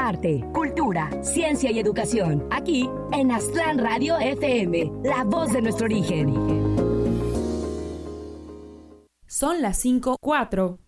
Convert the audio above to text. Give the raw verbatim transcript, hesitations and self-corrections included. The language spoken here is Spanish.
arte, cultura, ciencia y educación. Aquí en Aztlán Radio F M, la voz de nuestro origen. Son las cinco cuatro.